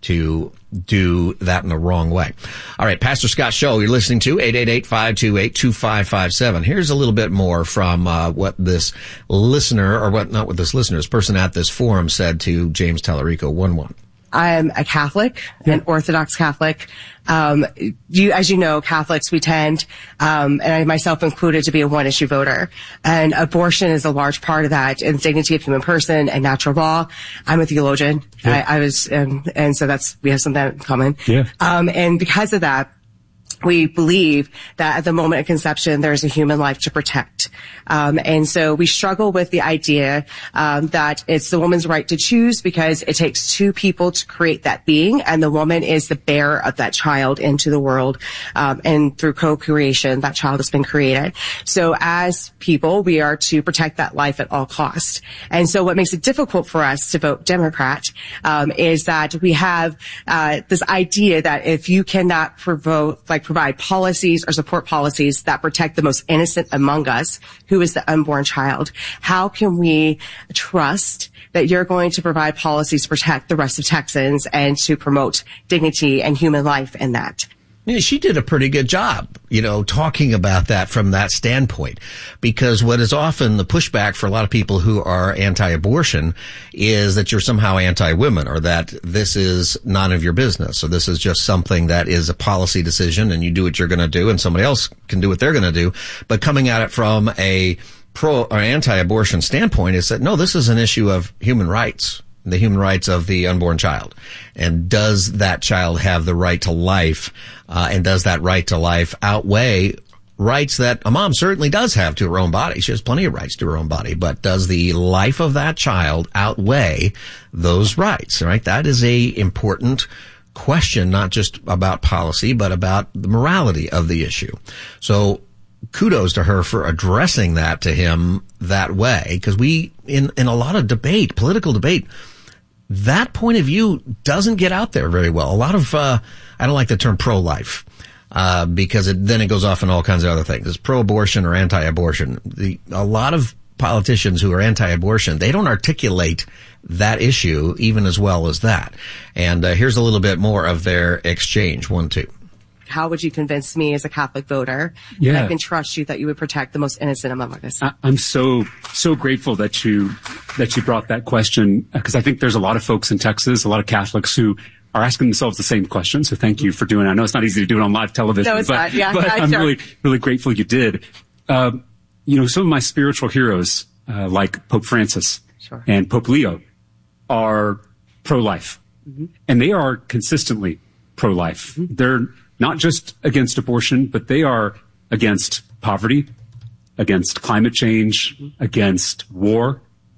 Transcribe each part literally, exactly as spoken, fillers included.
to do that in the wrong way. All right, Pastor Scott Show, you're listening to eight eight eight, five two eight, two five five seven. Here's a little bit more from uh, what this listener, or what not what this listener, this person at this forum said to James Tallarico. one one. I'm a Catholic, yeah. an Orthodox Catholic. Um, you, as you know, Catholics, we tend, um, and I myself included, to be a one-issue voter. And abortion is a large part of that, and dignity of human person and natural law. I'm a theologian. Yeah. I, I was, um, and so that's, we have something in common. Yeah. Um, and because of that, we believe that at the moment of conception, there's a human life to protect. Um, and so we struggle with the idea um, that it's the woman's right to choose, because it takes two people to create that being, and the woman is the bearer of that child into the world. Um, and through co-creation, that child has been created. So as people, we are to protect that life at all costs. And so what makes it difficult for us to vote Democrat um, is that we have uh, this idea that if you cannot provoke, like, provide policies or support policies that protect the most innocent among us, who is the unborn child, how can we trust that you're going to provide policies to protect the rest of Texans and to promote dignity and human life in that? Yeah, she did a pretty good job, you know, talking about that from that standpoint, because what is often the pushback for a lot of people who are anti-abortion is that you're somehow anti-women, or that this is none of your business. So this is just something that is a policy decision, and you do what you're going to do and somebody else can do what they're going to do. But coming at it from a pro or anti-abortion standpoint is that, no, this is an issue of human rights. The human rights of the unborn child. And does that child have the right to life? Uh, and does that right to life outweigh rights that a mom certainly does have to her own body? She has plenty of rights to her own body, but does the life of that child outweigh those rights? Right? That is a important question, not just about policy, but about the morality of the issue. So, kudos to her for addressing that to him that way, because we, in, in a lot of debate, political debate, that point of view doesn't get out there very well. A lot of, uh, I don't like the term pro-life, uh, because it, then it goes off in all kinds of other things. It's pro-abortion or anti-abortion. The, a lot of politicians who are anti-abortion, they don't articulate that issue even as well as that. And, uh, here's a little bit more of their exchange. One, two. How would you convince me as a Catholic voter yeah. that I can trust you that you would protect the most innocent among us? I, I'm so, so grateful that you, that you brought that question, because I think there's a lot of folks in Texas, a lot of Catholics who are asking themselves the same question. So thank you for doing it. I know it's not easy to do it on live television, no, it's but, not. Yeah, but yeah, I'm sure. really, really grateful you did. Uh, you know, some of my spiritual heroes, uh, like Pope Francis sure. and Pope Leo, are pro-life. Mm-hmm. And they are consistently pro-life. Mm-hmm. They're not just against abortion, but they are against poverty, against climate change, against war.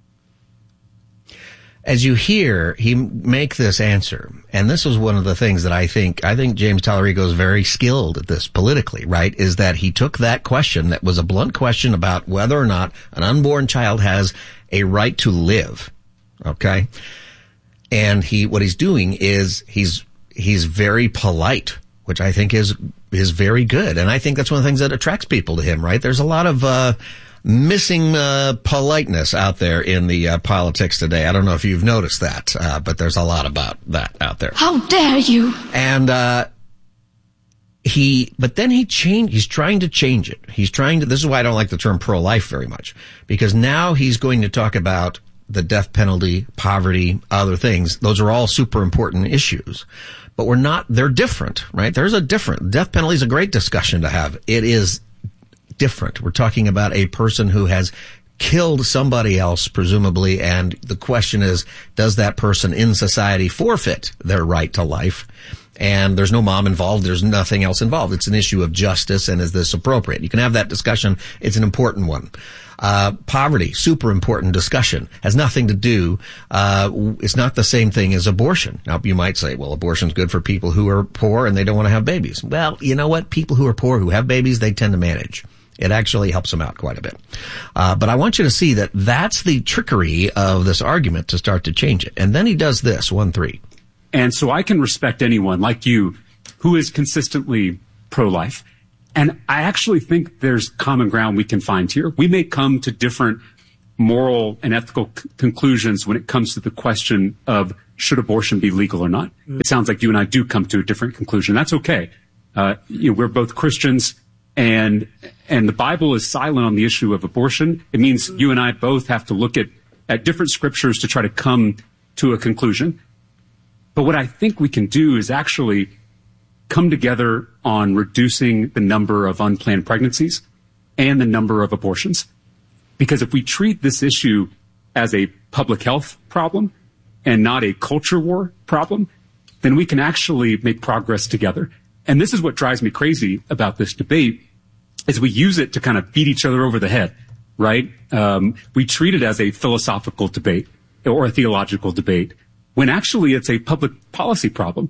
As you hear him make this answer, and this was one of the things that I think, I think James Tallarico is very skilled at this politically, right, is that he took that question that was a blunt question about whether or not an unborn child has a right to live, okay? And he, what he's doing is he's, he's very polite, which I think is, is very good. And I think that's one of the things that attracts people to him, right? There's a lot of, uh, missing, uh, politeness out there in the, uh, politics today. I don't know if you've noticed that, uh, but there's a lot about that out there. How dare you? And, uh, he, but then he changed, he's trying to change it. He's trying to, this is why I don't like the term pro-life very much, because now he's going to talk about the death penalty, poverty, other things. Those are all super important issues. But we're not, they're different, right? There's a different, death penalty is a great discussion to have. It is different. We're talking about a person who has killed somebody else, presumably, and the question is, does that person in society forfeit their right to life? And there's no mom involved. There's nothing else involved. It's an issue of justice, and is this appropriate? You can have that discussion. It's an important one. Uh, poverty, super important discussion, has nothing to do, uh, it's not the same thing as abortion. Now, you might say, well, abortion's good for people who are poor and they don't want to have babies. Well, you know what? People who are poor who have babies, they tend to manage. It actually helps them out quite a bit. Uh, but I want you to see that that's the trickery of this argument to start to change it. And then he does this, one, three. And so I can respect anyone like you who is consistently pro-life. And I actually think there's common ground we can find here. We may come to different moral and ethical c- conclusions when it comes to the question of should abortion be legal or not? Mm. It sounds like you and I do come to a different conclusion. That's okay. Uh, you know, we're both Christians, and and the Bible is silent on the issue of abortion. It means you and I both have to look at, at different scriptures to try to come to a conclusion. But what I think we can do is actually come together on reducing the number of unplanned pregnancies and the number of abortions. Because if we treat this issue as a public health problem and not a culture war problem, then we can actually make progress together. And this is what drives me crazy about this debate, is we use it to kind of beat each other over the head, right? Um, we treat it as a philosophical debate or a theological debate, when actually it's a public policy problem.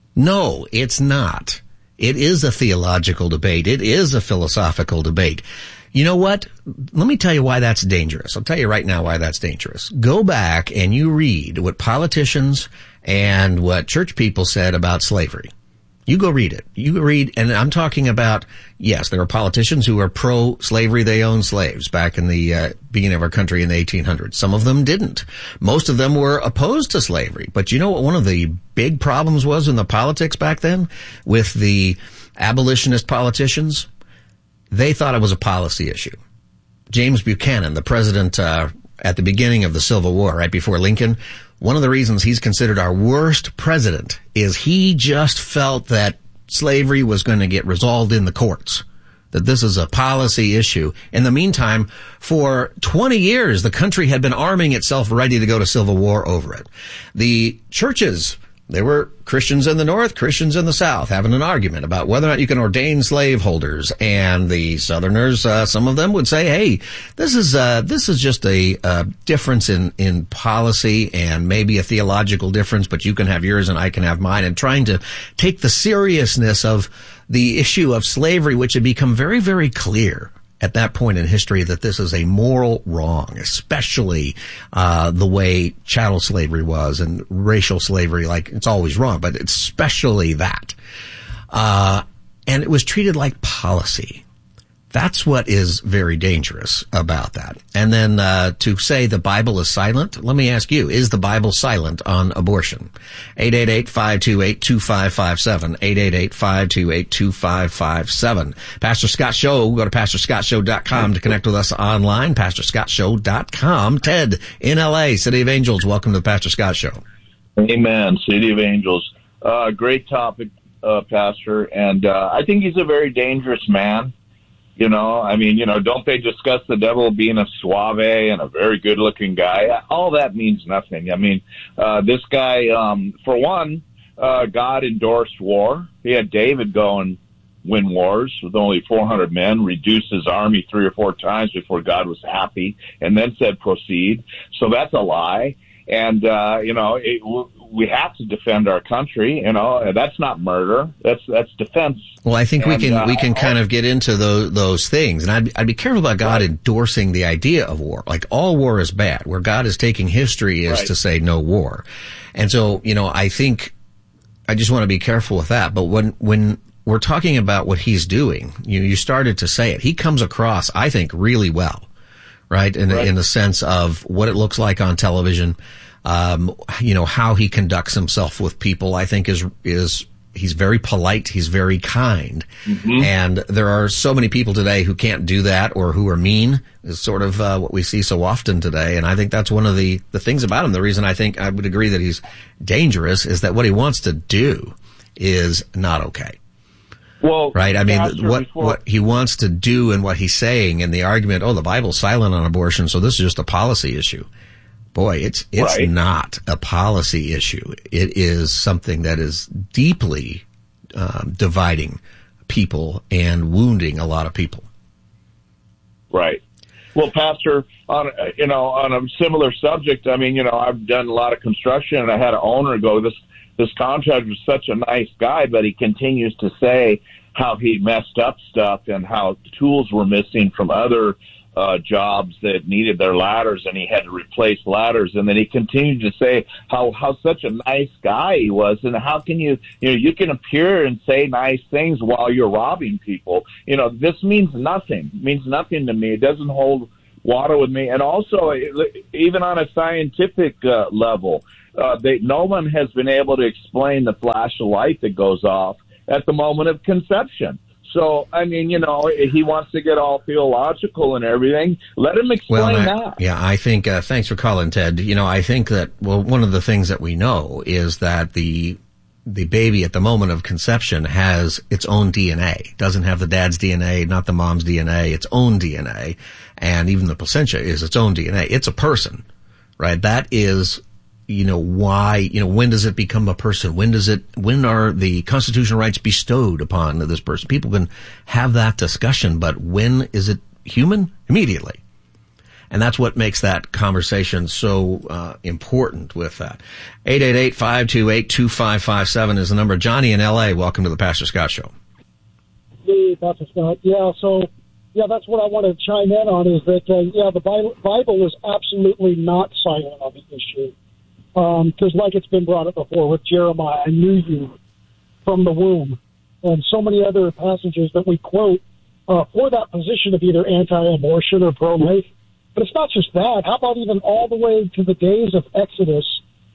No, it's not. It is a theological debate. It is a philosophical debate. You know what? Let me tell you why that's dangerous. I'll tell you right now why that's dangerous. Go back and you read what politicians and what church people said about slavery. You go read it. You go read, and I'm talking about, yes, there are politicians who are pro-slavery. They owned slaves back in the uh, beginning of our country in the eighteen hundreds. Some of them didn't. Most of them were opposed to slavery. But you know what one of the big problems was in the politics back then with the abolitionist politicians? They thought it was a policy issue. James Buchanan, the president uh, at the beginning of the Civil War, right before Lincoln, one of the reasons he's considered our worst president is he just felt that slavery was going to get resolved in the courts, that this is a policy issue. In the meantime, for twenty years, the country had been arming itself ready to go to civil war over it. The churches, there were Christians in the North, Christians in the South, having an argument about whether or not you can ordain slaveholders. And the Southerners, uh, some of them would say, hey, this is, uh, this is just a, uh, difference in, in policy and maybe a theological difference, but you can have yours and I can have mine, and trying to take the seriousness of the issue of slavery, which had become very, very clear at that point in history that this is a moral wrong, especially uh the way chattel slavery was and racial slavery. Like, it's always wrong, but especially that. Uh and it was treated like policy. That's what is very dangerous about that. And then uh to say the Bible is silent, let me ask you, is the Bible silent on abortion? eight eight eight, five two eight, two five five seven, eight eight eight, five two eight, two five five seven. Pastor Scott Show, go to pastor scott show dot com to connect with us online, pastor scott show dot com. Ted in L A, City of Angels, welcome to the Pastor Scott Show. Amen, City of Angels. Uh great topic, uh Pastor, and uh I think he's a very dangerous man. You know, I mean, you know, don't they discuss the devil being a suave and a very good-looking guy? All that means nothing. I mean, uh, this guy, um, for one, uh, God endorsed war. He had David go and win wars with only four hundred men, reduced his army three or four times before God was happy, and then said proceed. So that's a lie. And, uh, you know, it, we have to defend our country. You know, that's not murder. That's, that's defense. Well, I think and, we can, uh, we can kind of get into those, those things. And I'd, I'd be careful about God right. endorsing the idea of war. Like, all war is bad. Where God is taking history is right. to say no war. And so, you know, I think I just want to be careful with that. But when, when we're talking about what he's doing, you, you started to say it. He comes across, I think, really well. Right? In, right. in the sense of what it looks like on television, um, you know, how he conducts himself with people, I think is, is, he's very polite. He's very kind. Mm-hmm. And there are so many people today who can't do that, or who are mean, is sort of, uh, what we see so often today. And I think that's one of the, the things about him. The reason I think I would agree that he's dangerous is that what he wants to do is not okay. Well, right. I mean, Pastor, what, before, what he wants to do and what he's saying, and the argument, oh, the Bible's silent on abortion, so this is just a policy issue. Boy, it's, it's right. not a policy issue. It is something that is deeply, um, dividing people and wounding a lot of people. Right. Well, Pastor, on, you know, on a similar subject, I mean, you know, I've done a lot of construction, and I had an owner go, this, This contractor is such a nice guy, but he continues to say how he messed up stuff and how tools were missing from other uh jobs that needed their ladders, and he had to replace ladders. And then he continued to say how how such a nice guy he was, and how can you you know you can appear and say nice things while you're robbing people. You know, this means nothing. It means nothing to me. It doesn't hold water with me. And also, even on a scientific uh, level, uh, they, no one has been able to explain the flash of light that goes off at the moment of conception. So, I mean, you know, he wants to get all theological and everything. Let him explain well, that. Yeah, I think, uh, thanks for calling, Ted. You know, I think that, well, one of the things that we know is that the, the baby at the moment of conception has its own D N A. It doesn't have the dad's D N A, not the mom's D N A, its own D N A. And even the placenta is its own D N A. It's a person, right? That is, you know, why, you know, when does it become a person? When does it, when are the constitutional rights bestowed upon this person? People can have that discussion, but when is it human? Immediately. And that's what makes that conversation so uh, important with that. eight eight eight, five two eight, two five five seven is the number. Johnny in L A, welcome to the Pastor Scott Show. Hey, Pastor Scott. Yeah, so, yeah, that's what I want to chime in on is that, uh, yeah, the Bible, Bible is absolutely not silent on the issue. Because um, like it's been brought up before with Jeremiah, I knew you from the womb, and so many other passages that we quote uh, for that position of either anti-abortion or pro-life. But it's not just that. How about even all the way to the days of Exodus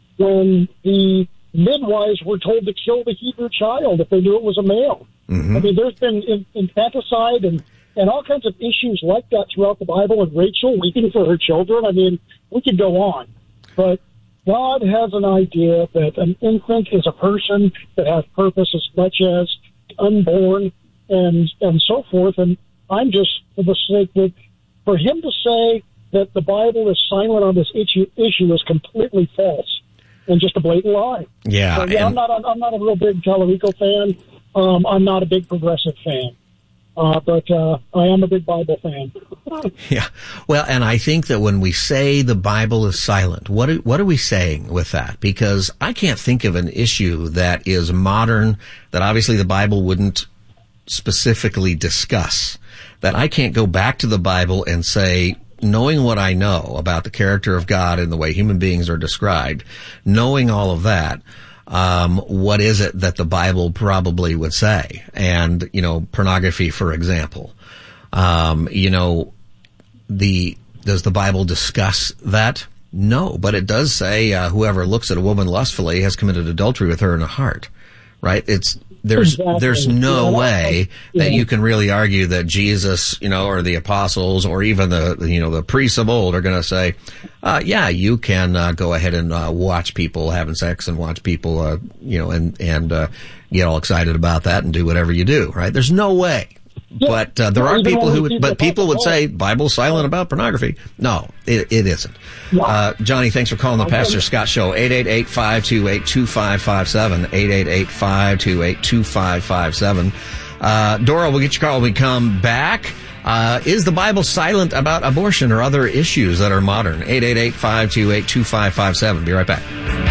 when the midwives were told to kill the Hebrew child if they knew it was a male? Mm-hmm. I mean, there's been in, infanticide and, and all kinds of issues like that throughout the Bible, and Rachel weeping for her children. I mean, we could go on. But God has an idea that an infant is a person that has purpose as much as unborn and and so forth. And I'm just for the sake that for him to say that the Bible is silent on this issue, issue is completely false and just a blatant lie. Yeah, so, yeah. And- I'm not. I'm not a real big Tallarico fan. Um, I'm not a big progressive fan. Uh, but uh, I am a big Bible fan. Yeah. Well, and I think that when we say the Bible is silent, what are, what are we saying with that? Because I can't think of an issue that is modern that obviously the Bible wouldn't specifically discuss, that I can't go back to the Bible and say, knowing what I know about the character of God and the way human beings are described, knowing all of that, Um, what is it that the Bible probably would say? And, you know, pornography, for example. Um, you know, the, does the Bible discuss that? No, but it does say, uh, whoever looks at a woman lustfully has committed adultery with her in the heart. Right? It's, there's, exactly. there's no yeah, way yeah. that you can really argue that Jesus, you know, or the apostles or even the, you know, the priests of old are going to say, uh, yeah, you can, uh, go ahead and, uh, watch people having sex and watch people, uh, you know, and, and, uh, get all excited about that and do whatever you do, right? There's no way. Yeah. But, uh, there yeah, are people who would, people but people would say Bible's silent about pornography. No, it, it isn't. Yeah. Uh, Johnny, thanks for calling the okay. Pastor Scott Show. eight eight eight, five two eight, two five five seven. eight eight eight, five two eight, two five five seven. Uh, Dora, we'll get your call when we come back. Uh, is the Bible silent about abortion or other issues that are modern? eight eight eight, five two eight, two five five seven. Be right back.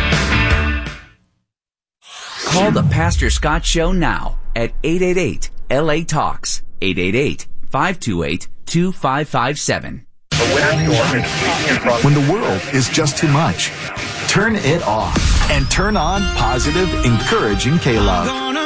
Call the Pastor Scott Show now at eight eight eight, L A Talks. eight eight eight, five two eight, two five five seven. When the world is just too much, turn it off and turn on positive, encouraging K-Love.